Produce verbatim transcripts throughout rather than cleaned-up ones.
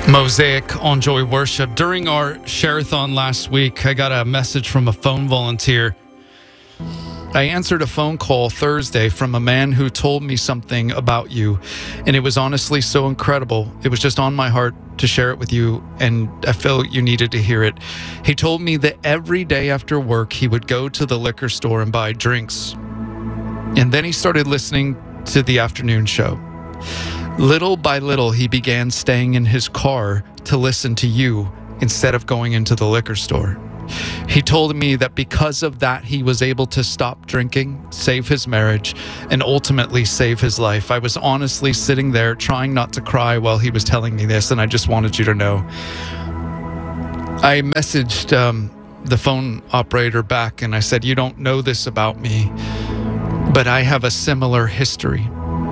Mosaic on Joy Worship. During our share-a-thon last week, I got a message from a phone volunteer. I answered a phone call Thursday from a man who told me something about you, and it was honestly so incredible. It was just on my heart to share it with you, and I felt you needed to hear it. He told me that every day after work, he would go to the liquor store and buy drinks. And then he started listening to the afternoon show. Little by little, he began staying in his car to listen to you instead of going into the liquor store. He told me that because of that, he was able to stop drinking, save his marriage, and ultimately save his life. I was honestly sitting there trying not to cry while he was telling me this, and I just wanted you to know. I messaged um, the phone operator back, and I said, "You don't know this about me, but I have a similar history.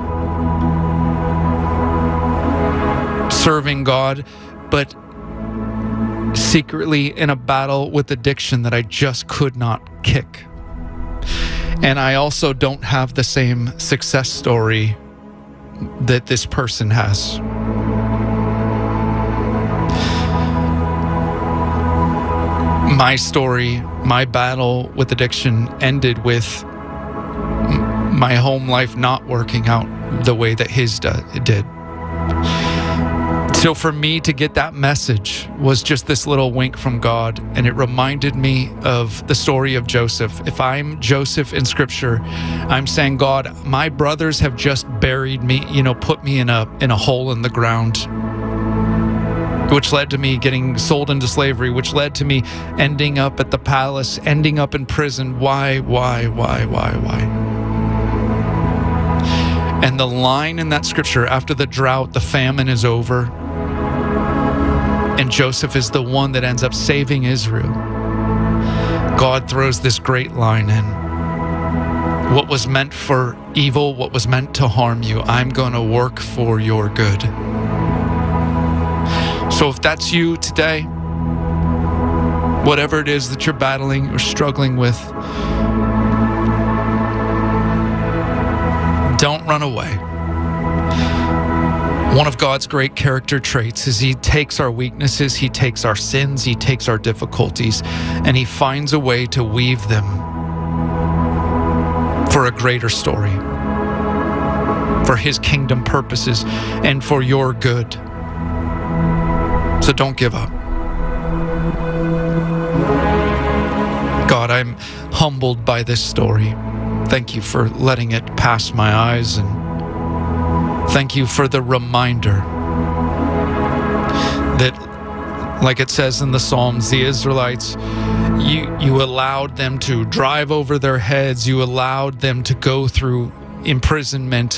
Serving God, but secretly in a battle with addiction that I just could not kick. And I also don't have the same success story that this person has." My story, my battle with addiction ended with my home life not working out the way that his did. So for me to get that message was just this little wink from God, and it reminded me of the story of Joseph. If I'm Joseph in Scripture, I'm saying, God, my brothers have just buried me, you know, put me in a in a hole in the ground, which led to me getting sold into slavery, which led to me ending up at the palace, ending up in prison. Why, why, why, why, why? And the line in that Scripture, after the drought, the famine is over, and Joseph is the one that ends up saving Israel. God throws this great line in. What was meant for evil, what was meant to harm you, I'm going to work for your good. So if that's you today, whatever it is that you're battling or struggling with, don't run away. One of God's great character traits is he takes our weaknesses, he takes our sins, he takes our difficulties, and he finds a way to weave them for a greater story, for his kingdom purposes, and for your good. So don't give up. God, I'm humbled by this story. Thank you for letting it pass my eyes, and thank you for the reminder that, like it says in the Psalms, the Israelites, you, you allowed them to drive over their heads. You allowed them to go through imprisonment.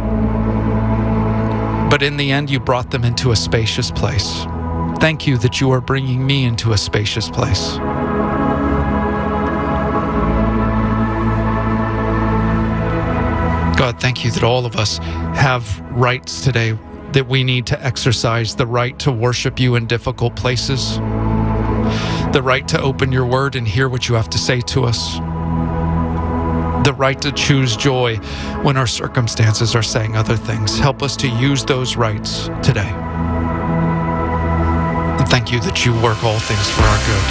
But in the end, you brought them into a spacious place. Thank you that you are bringing me into a spacious place. God, thank you that all of us have rights today, that we need to exercise the right to worship you in difficult places, the right to open your word and hear what you have to say to us, the right to choose joy when our circumstances are saying other things. Help us to use those rights today. And thank you that you work all things for our good.